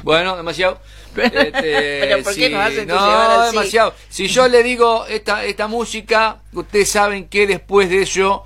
Bueno, demasiado. Pero ¿por qué nos hacen no, llevar así? demasiado. Si yo le digo esta música, ustedes saben que después de ello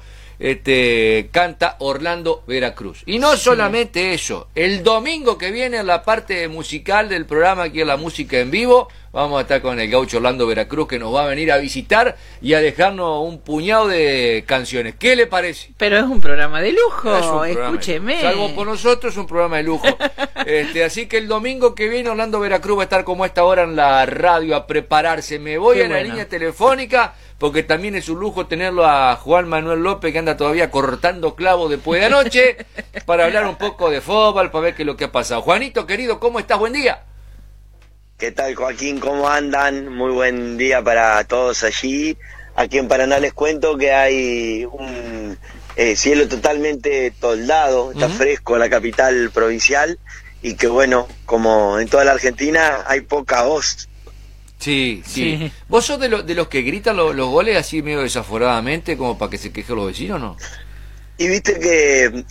canta Orlando Veracruz. Y no solamente eso, el domingo que viene en la parte musical del programa, aquí en la música en vivo, vamos a estar con el gaucho Orlando Veracruz, que nos va a venir a visitar y a dejarnos un puñado de canciones. ¿Qué le parece? Pero es un programa de lujo, Es un programa escúcheme. de lujo. Salvo por nosotros, es un programa de lujo. Así que el domingo que viene Orlando Veracruz va a estar como a esta hora en la radio a prepararse. Me voy Qué a la bueno. línea telefónica, porque también es un lujo tenerlo a Juan Manuel López, que anda todavía cortando clavos después de anoche, para hablar un poco de fútbol, para ver qué es lo que ha pasado. Juanito, querido, ¿cómo estás? Buen día. ¿Qué tal, Joaquín? ¿Cómo andan? Muy buen día para todos allí. Aquí en Paraná les cuento que hay un cielo totalmente toldado, está fresco la capital provincial, y que bueno, como en toda la Argentina, hay poca voz. Sí. Sí. ¿Vos sos de los que gritan los goles así medio desaforadamente, como para que se quejen los vecinos, no? Y viste que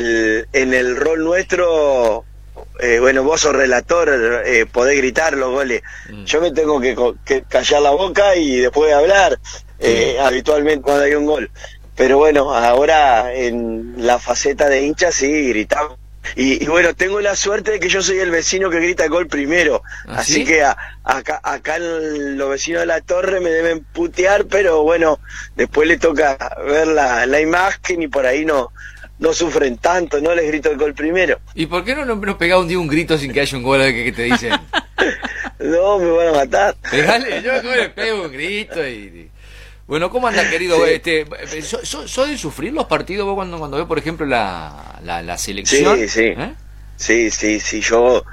en el rol nuestro, bueno, vos sos relator, podés gritar los goles. Yo me tengo que callar la boca y después hablar, habitualmente cuando hay un gol. Pero bueno, ahora en la faceta de hincha sí gritamos. Y bueno, tengo la suerte de que yo soy el vecino que grita el gol primero. ¿Ah, Así sí? que acá los vecinos de la torre me deben putear, pero bueno, después le toca ver la imagen y por ahí no sufren tanto, no les grito el gol primero. ¿Y por qué no pegás un día un grito sin que haya un gol que te dicen? No, me van a matar. Pegale, yo le pego un grito y... Bueno, ¿cómo anda, querido? Sí. ¿Sos de sufrir los partidos vos cuando ves, por ejemplo, la selección? Sí. Sí, yo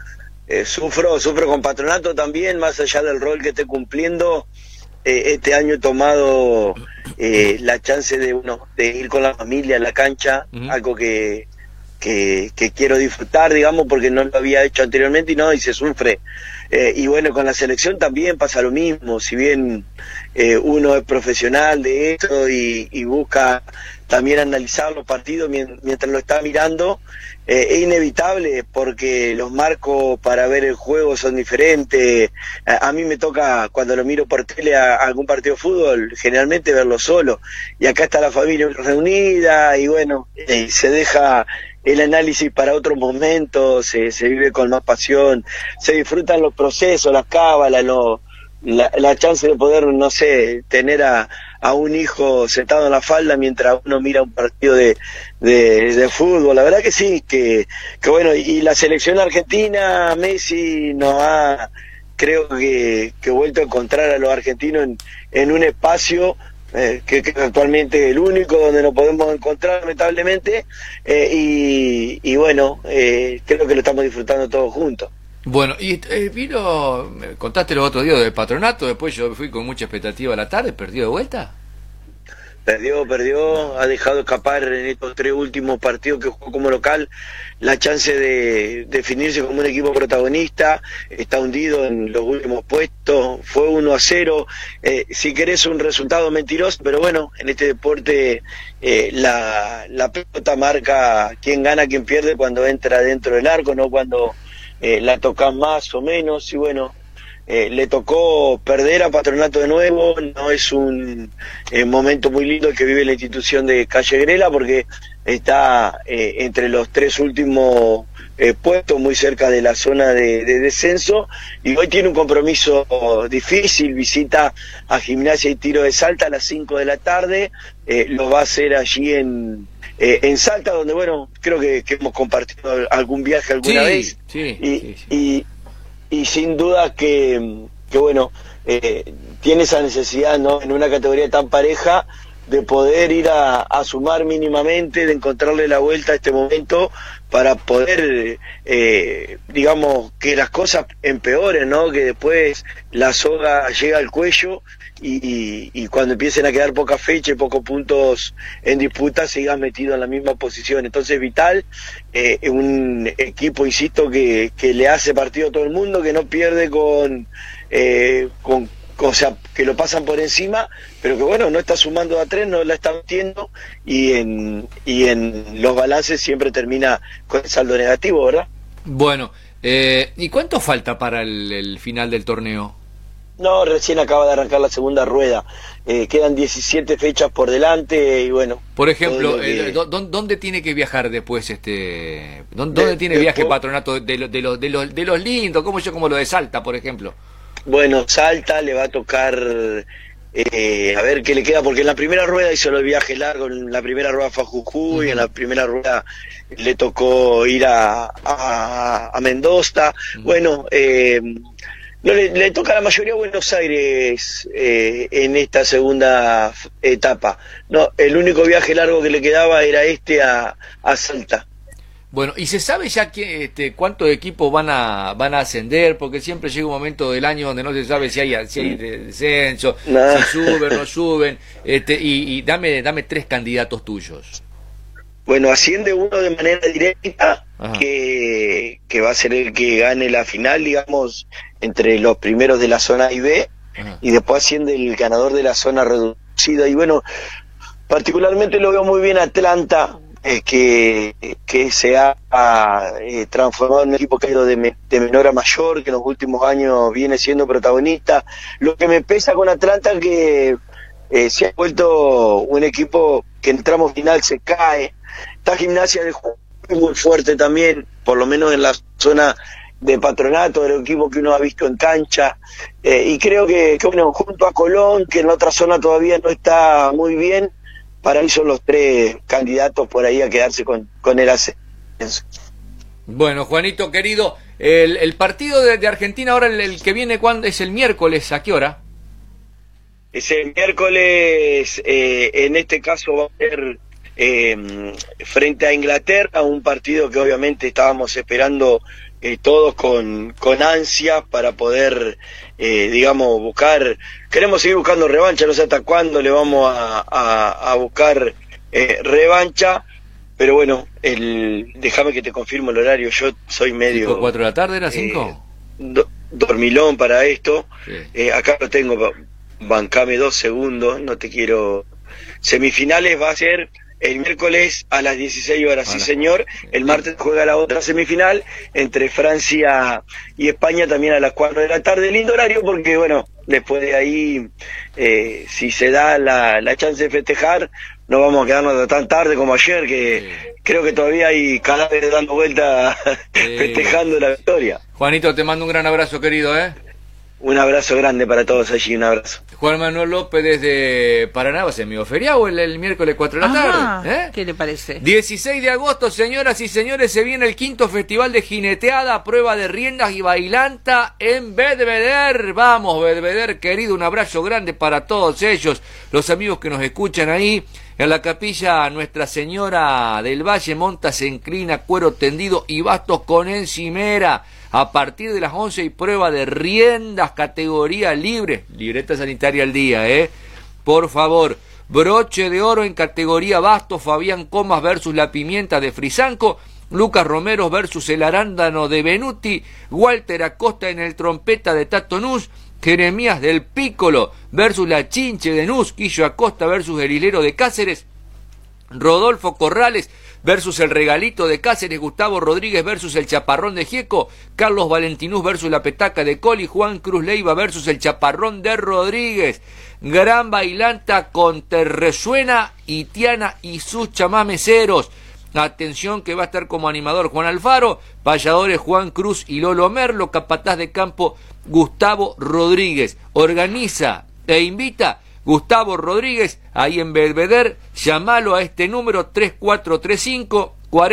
sufro con Patronato también, más allá del rol que esté cumpliendo. Este año he tomado la chance de ir con la familia a la cancha, algo que quiero disfrutar, digamos, porque no lo había hecho anteriormente y se sufre. Y bueno, con la selección también pasa lo mismo, si bien uno es profesional de esto y busca también analizar los partidos mientras lo está mirando, es inevitable porque los marcos para ver el juego son diferentes. A mí me toca, cuando lo miro por tele a algún partido de fútbol, generalmente verlo solo, y acá está la familia reunida y bueno, se deja el análisis para otro momento, se vive con más pasión, se disfrutan los procesos, las cábalas, la chance de poder, no sé, tener a un hijo sentado en la falda mientras uno mira un partido de fútbol. La verdad que sí, que bueno, y la selección argentina, Messi nos ha, creo que vuelto a encontrar a los argentinos en un espacio que actualmente es el único donde nos podemos encontrar, lamentablemente, y bueno, creo que lo estamos disfrutando todos juntos. Bueno, y me contaste los otros días del Patronato, después yo fui con mucha expectativa a la tarde, ¿perdió de vuelta? Perdió, ha dejado escapar en estos 3 últimos partidos que jugó como local la chance de definirse como un equipo protagonista, está hundido en los últimos puestos, fue 1-0, si querés un resultado mentiroso, pero bueno, en este deporte la pelota marca quién gana, quién pierde cuando entra dentro del arco, no cuando la tocas más o menos, y bueno, le tocó perder a Patronato de nuevo. No es un momento muy lindo el que vive la institución de Calle Grela, porque está entre los 3 últimos puestos, muy cerca de la zona de descenso, y hoy tiene un compromiso difícil, visita a Gimnasia y Tiro de Salta a las 5 de la tarde, lo va a hacer allí en Salta, donde bueno, creo que hemos compartido algún viaje alguna vez, Sí. Y sin duda que bueno, tiene esa necesidad, ¿no?, en una categoría tan pareja, de poder ir a sumar mínimamente, de encontrarle la vuelta a este momento para poder, digamos, que las cosas empeoren, ¿no?, que después la soga llega al cuello y cuando empiecen a quedar pocas fechas y pocos puntos en disputa, sigas metido en la misma posición. Entonces vital, un equipo, insisto, que le hace partido a todo el mundo, que no pierde o sea, que lo pasan por encima, pero que bueno, no está sumando a 3, no la está metiendo, y en los balances siempre termina con el saldo negativo, ¿verdad? Bueno, ¿y cuánto falta para el final del torneo? No, recién acaba de arrancar la segunda rueda. Quedan 17 fechas por delante y bueno. Por ejemplo, ¿dónde tiene que viajar después ¿Dónde tiene viaje Patronato de los lindos, como lo de Salta, por ejemplo? Bueno, Salta le va a tocar a ver qué le queda, porque en la primera rueda hizo el viaje largo, en la primera rueda fue a Jujuy, en la primera rueda le tocó ir a Mendoza. Bueno, no, le toca a la mayoría Buenos Aires en esta segunda etapa. No, el único viaje largo que le quedaba era a Salta. Bueno, ¿y se sabe ya cuántos equipos van a ascender? Porque siempre llega un momento del año donde no se sabe si hay descenso, si suben o no suben. Y dame 3 candidatos tuyos. Bueno, asciende uno de manera directa, que va a ser el que gane la final, digamos, entre los primeros de la zona A y B, y después asciende el ganador de la zona reducida. Y bueno, particularmente lo veo muy bien Atlanta, que se ha transformado en un equipo que ha ido de menor a mayor, que en los últimos años viene siendo protagonista. Lo que me pesa con Atlanta que se ha vuelto un equipo que en tramo final se cae. Está Gimnasia de Jujuy muy fuerte también, por lo menos en la zona de Patronato, del equipo que uno ha visto en cancha, y creo que bueno, junto a Colón, que en la otra zona todavía no está muy bien, para mí son los 3 candidatos por ahí a quedarse con el ascenso. Bueno, Juanito querido, el partido de Argentina ahora, el que viene, ¿cuándo? Es el miércoles, ¿a qué hora? Es el miércoles, en este caso va a ser frente a Inglaterra, un partido que obviamente estábamos esperando todos con ansia para poder, digamos, queremos seguir buscando revancha, no sé hasta cuándo le vamos a buscar revancha, pero bueno, déjame que te confirmo el horario, yo soy medio... ¿4 de la tarde era 5? Dormilón para esto, sí. Acá lo tengo, bancame 2 segundos, no te quiero... Semifinales va a ser el miércoles a las 16 horas, sí señor. El martes juega la otra semifinal entre Francia y España también a las 4 de la tarde. Lindo horario porque, bueno, después de ahí, si se da la chance de festejar, no vamos a quedarnos tan tarde como ayer, que creo que todavía hay cadáveres dando vuelta festejando la victoria. Juanito, te mando un gran abrazo, querido, Un abrazo grande para todos allí, un abrazo. Juan Manuel López desde Paraná, va a ser medio feriado el miércoles 4 de la tarde. ¿Qué le parece? 16 de agosto, señoras y señores, se viene el 5º Festival de Jineteada, prueba de riendas y bailanta en Belvedere. Vamos, Belvedere, querido, un abrazo grande para todos ellos, los amigos que nos escuchan ahí. En la capilla Nuestra Señora del Valle, monta, se inclina, cuero tendido y bastos con encimera. A partir de las 11 y prueba de riendas, categoría libre, libreta sanitaria al día, por favor. Broche de oro en categoría bastos, Fabián Comas versus la pimienta de Frisanco, Lucas Romero versus el arándano de Benuti, Walter Acosta en el trompeta de Tato Nuz, Jeremías del Pícolo versus la chinche de Nuz, Quillo Acosta versus el hilero de Cáceres, Rodolfo Corrales versus el regalito de Cáceres, Gustavo Rodríguez versus el chaparrón de Gieco, Carlos Valentinús versus la petaca de Coli, Juan Cruz Leiva versus el chaparrón de Rodríguez. Gran bailanta con Terresuena, Itiana y sus chamameceros. Atención que va a estar como animador Juan Alfaro, payadores Juan Cruz y Lolo Merlo, capataz de campo Gustavo Rodríguez. Organiza e invita Gustavo Rodríguez, ahí en Belvedere. Llámalo a este número 3435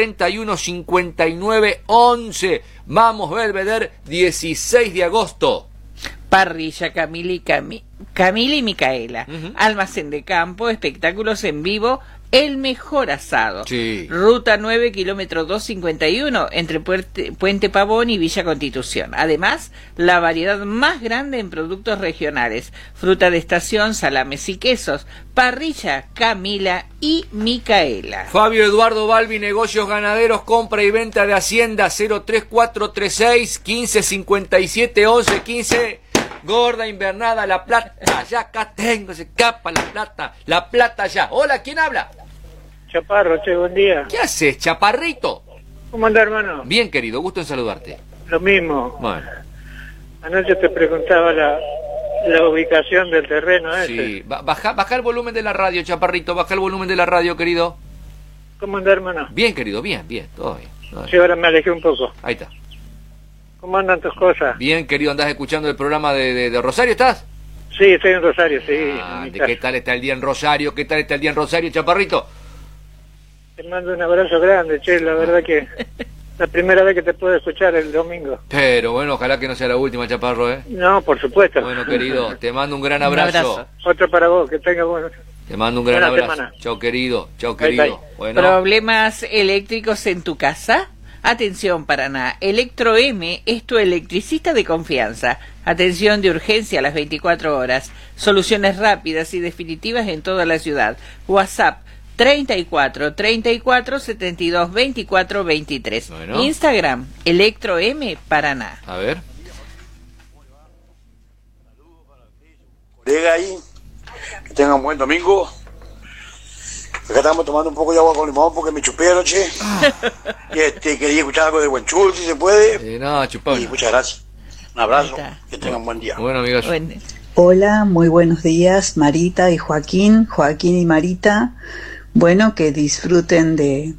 415911. Vamos, Belvedere, 16 de agosto. Parrilla Camila y Micaela. Almacén de campo, espectáculos en vivo, el mejor asado. Sí. Ruta 9, kilómetro 251, entre Puente Pavón y Villa Constitución. Además, la variedad más grande en productos regionales. Fruta de estación, salames y quesos. Parrilla Camila y Micaela. Fabio Eduardo Balbi, negocios ganaderos, compra y venta de hacienda, 03436 1557 1115. Gorda invernada, La Plata, ya acá tengo, se escapa La Plata ya. Hola, ¿quién habla? Chaparro, che, buen día. ¿Qué haces, chaparrito? ¿Cómo andás, hermano? Bien, querido, gusto en saludarte. Lo mismo. Bueno. Anoche te preguntaba la ubicación del terreno ese. Sí, baja el volumen de la radio, Chaparrito, baja el volumen de la radio, querido. ¿Cómo andás, hermano? Bien, querido, bien, todo bien. Sí, ahora me alejé un poco. Ahí está. ¿Cómo andan tus cosas? Bien, querido, ¿andás escuchando el programa de Rosario, estás? Sí, estoy en Rosario, sí. ¿Qué tal está el día en Rosario? ¿Qué tal está el día en Rosario, Chaparrito? Te mando un abrazo grande, che, la verdad que la primera vez que te puedo escuchar el domingo. Pero bueno, ojalá que no sea la última, Chaparro, ¿eh? No, por supuesto. Bueno, querido, te mando un gran abrazo. Otro para vos, que tengas bueno. Te mando un gran Buena abrazo. semana. Chao, querido. Chao, querido. Bye, bye. Bueno. ¿Problemas eléctricos en tu casa? Atención, Paraná. Electro M es tu electricista de confianza. Atención de urgencia a las 24 horas. Soluciones rápidas y definitivas en toda la ciudad. WhatsApp 34 34 72 24 23. Bueno. Instagram Electro M Paraná. A ver. Llega ahí, que tengan un buen domingo. Acá estamos tomando un poco de agua con limón porque me chupé anoche. Y quería escuchar algo de Buenchul, si se puede. No, chupado. Y muchas gracias. Un abrazo, que tengan un buen día. Bueno, amigos. Bueno. Hola, muy buenos días, Marita y Joaquín y Marita. Bueno, que disfruten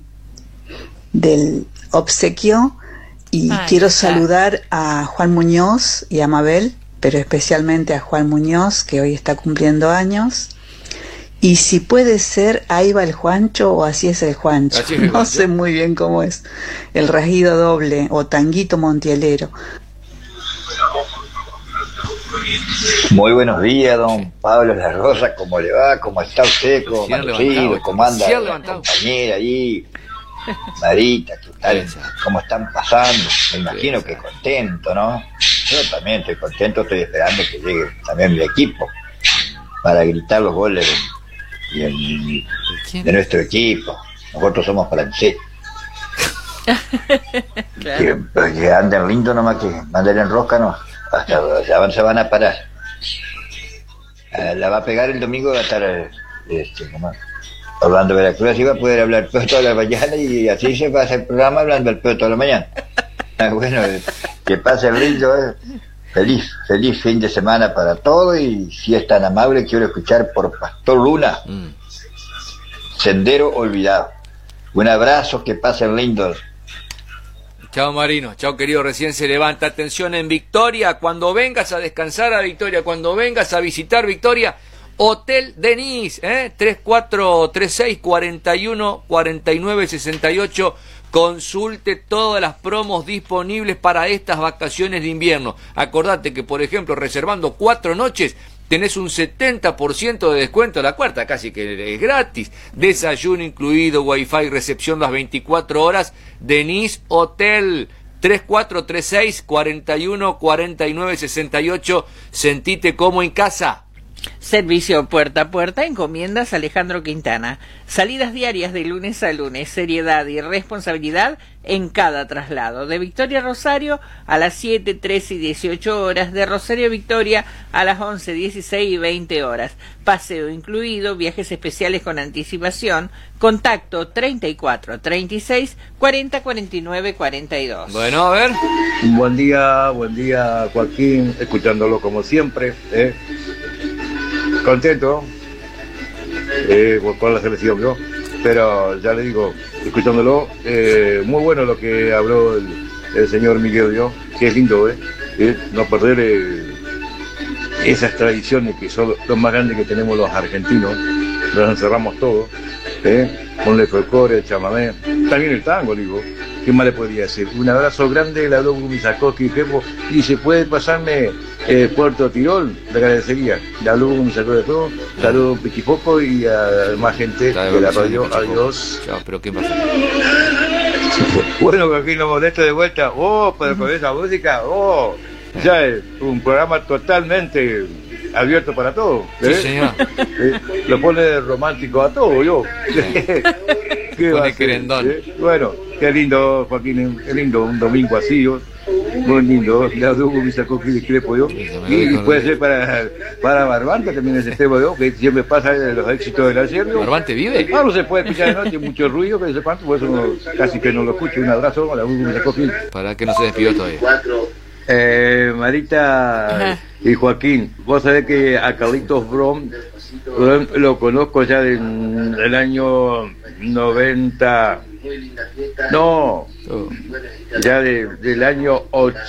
del obsequio y quiero saludar a Juan Muñoz y a Mabel, pero especialmente a Juan Muñoz, que hoy está cumpliendo años. Y si puede ser, ahí va el Juancho o así es el Juancho. Así es el no Juancho. sé muy bien cómo es. El rasguido doble o tanguito montielero. Muy buenos días, don Pablo La Rosa, ¿cómo le va? ¿Cómo está usted? ¿Cómo ¿Cómo anda la compañera ahí? Marita, ¿qué tal? ¿Cómo están pasando? Me imagino que contento, ¿no? Yo también estoy contento, estoy esperando que llegue también mi equipo para gritar los goles de nuestro equipo. Nosotros somos franceses. Claro. Que anden lindo nomás, que manden en rosca, no. Hasta ya se van a parar. La va a pegar el domingo, va a estar hablando de Veracruz, así va a poder hablar peor toda la mañana y así se va a hacer el programa hablando el peor toda la mañana. Bueno, que pase el lindo, feliz fin de semana para todos y si es tan amable quiero escuchar por Pastor Luna, Sendero Olvidado. Un abrazo, que pasen lindos. Chao, Marino. Chao, querido. Recién se levanta. Atención en Victoria. Cuando vengas a descansar a Victoria, cuando vengas a visitar Victoria, Hotel Denis, 3436 41 49 68. Consulte todas las promos disponibles para estas vacaciones de invierno. Acordate que, por ejemplo, reservando 4 noches, tenés un 70% de descuento, la cuarta casi que es gratis. Desayuno incluido, wifi, recepción las 24 horas. Denis Hotel 3436 41 49 68. Sentite como en casa. Servicio puerta a puerta, encomiendas Alejandro Quintana. Salidas diarias de lunes a lunes, seriedad y responsabilidad en cada traslado. De Victoria a Rosario a las 7, 13 y 18 horas. De Rosario a Victoria a las 11, 16 y 20 horas. Paseo incluido, viajes especiales con anticipación. Contacto 34 36 40 49 42. Bueno, a ver. Buen día, Joaquín, escuchándolo como siempre. Contento con la selección, ¿no? Pero ya le digo, escuchándolo, muy bueno lo que habló el señor Miguel, ¿no? Que es lindo, no perder esas tradiciones que son los más grandes que tenemos los argentinos. Nos encerramos todos, con el folclore, el chamamé, también el tango, digo. ¿Qué más le podría decir? Un abrazo grande, le habló con Misakowski y se puede pasarme Puerto Tirol, le agradecería. Le habló con Misakowski de todo, saludos Piquipoco y a más gente de la radio. Adiós. Chao, pero ¿qué pasa? Bueno, aquí nos molesto de vuelta. Pero con esa música, ya es un programa totalmente abierto para todos. Sí, señor. Lo pone romántico a todo, yo. ¿Qué va a hacer? Querendón. Bueno, qué lindo, Joaquín, qué lindo un domingo así. muy lindo, la Hugo Misakowski de Crepo yo, y puede ser para Barbante también ese tema yo, que siempre pasa de los éxitos del ayer. ¿Barbante vive? No se puede escuchar de noche, mucho ruido, que no sé cuánto, por eso casi que no lo escucho. Un abrazo a la Hugo Misakowski. Para que no se despidió todavía. Marita y Joaquín, vos sabés que a Carlitos Brom lo conozco ya del año 90, no, ya del año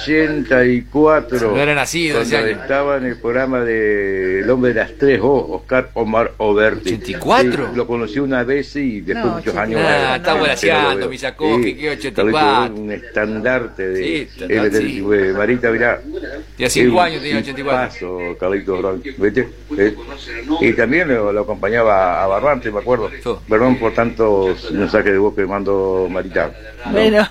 84, no era nacido cuando estaba en el programa de El Hombre de las Tres O, Oscar Omar Oberti. ¿84? Lo conocí una vez y después muchos años. Está buenaseando, Misakowski, que 84. Un estandarte de sí. Marita, mirá. Ya 5 años tenía 84. Paso, Carlitos Brom, ¿viste? Y también lo acompañaba a Barbante, me acuerdo. Perdón por tantos mensajes de voz que mandó Marita. Bueno,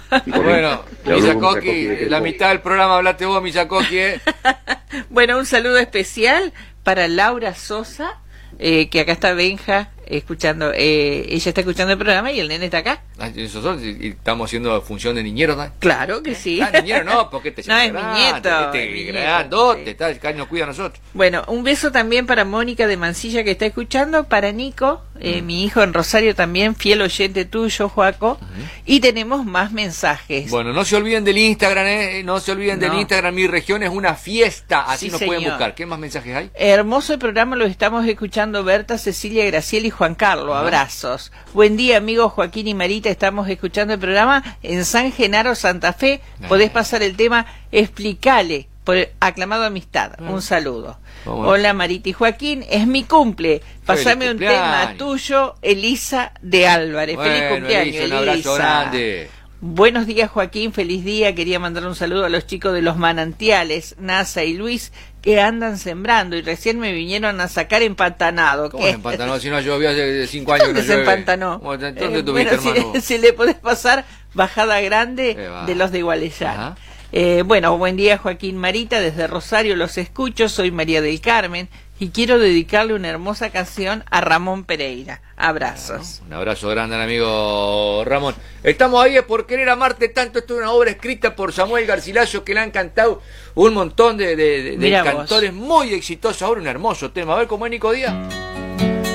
Misakowski, la mitad del programa hablaste vos, Misakowski, Bueno, un saludo especial para Laura Sosa, que acá está Benja escuchando, ella está escuchando el programa y el nene está acá. Nosotros estamos haciendo función de niñeros, ¿no? Claro que sí. Niñero no, porque no, es mi nieto. Grandote, nos cuida a nosotros. Bueno, un beso también para Mónica de Mansilla que está escuchando, para Nico, mi hijo en Rosario también, fiel oyente tuyo, Joaco, y tenemos más mensajes. Bueno, no se olviden del Instagram, no se olviden del Instagram, Mi Región es una fiesta, así nos pueden buscar. ¿Qué más mensajes hay? Hermoso el programa, lo estamos escuchando Berta, Cecilia, Graciela y Juan Carlos, abrazos. Buen día, amigos Joaquín y Marita, estamos escuchando el programa en San Genaro, Santa Fe. Podés pasar el tema Explicale, por Aclamado Amistad. Un saludo. Hola Marita y Joaquín, es mi cumple. Pasame un tema tuyo, Elisa de Álvarez. Feliz cumpleaños, Elisa. Un abrazo grande. Buenos días Joaquín, feliz día. Quería mandar un saludo a los chicos de Los Manantiales, Nasa y Luis, que andan sembrando y recién me vinieron a sacar empantanado. ¿Cómo empantanado? Si no llovió hace 5 años. ¿Dónde se empantanó? ¿Dónde tuviste, hermano? Si le podés pasar Bajada Grande de los de Gualeyán. Bueno, buen día Joaquín, Marita, desde Rosario los escucho, soy María del Carmen y quiero dedicarle una hermosa canción a Ramón Pereira. Abrazos. Un abrazo grande al amigo Ramón. Estamos ahí por querer amarte tanto. Esto es una obra escrita por Samuel Garcilaso, que le han cantado un montón de cantores muy exitosos. Ahora un hermoso tema. A ver cómo es, Nico Díaz.